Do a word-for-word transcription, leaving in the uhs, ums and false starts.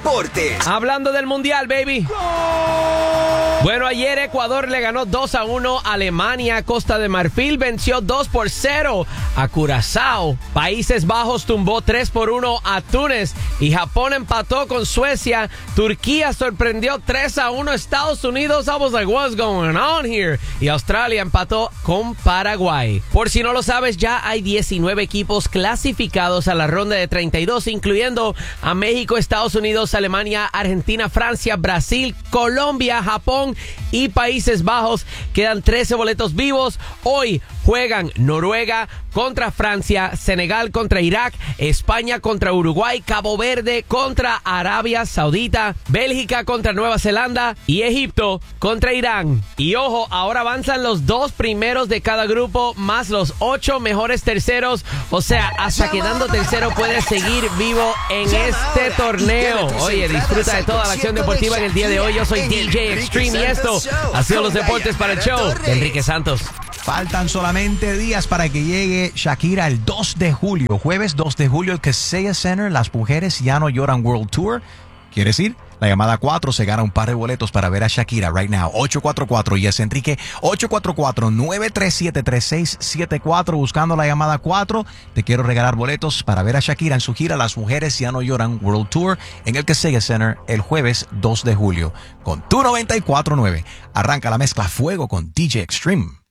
deportes. Hablando del Mundial, baby. Bueno, ayer Ecuador le ganó dos a uno a Alemania. Costa de Marfil venció dos por cero a Curazao. Países Bajos tumbó tres por uno a Túnez. Y Japón empató con Suecia. Turquía sorprendió tres a uno a Estados Unidos. I was like, what's going on here? Y Australia empató con Paraguay. Por si no lo sabes, ya hay diecinueve equipos clasificados a la ronda de treinta y dos, incluyendo a México, Estados Unidos, Alemania, Argentina, Francia, Brasil, Colombia, Japón y Países Bajos. Quedan trece boletos vivos. Hoy juegan Noruega contra Francia, Senegal contra Irak, España contra Uruguay, Cabo Verde contra Arabia Saudita, Bélgica contra Nueva Zelanda y Egipto contra Irán. Y ojo, ahora avanzan los dos primeros de cada grupo más los ocho mejores terceros. O sea, hasta quedando tercero puedes seguir vivo en este torneo. Oye, disfruta de toda la acción deportiva en el día de hoy. Yo soy D J Extreme y esto ha sido los deportes para el show de Enrique Santos. Faltan solamente días para que llegue Shakira el dos de julio. Jueves dos de julio, el Kaseya Center. Las mujeres ya no lloran World Tour. ¿Quiere decir? La llamada cuatro se gana un par de boletos para ver a Shakira right now. ocho cuatro cuatro, yes, Enrique. ocho cuatro cuatro, nueve tres siete, tres seis siete cuatro. Buscando la llamada cuatro. Te quiero regalar boletos para ver a Shakira en su gira Las Mujeres Ya No Lloran World Tour en el Kaseya Center el jueves dos de julio. Con tu noventa y cuatro nueve. Arranca la mezcla Fuego con D J Extreme.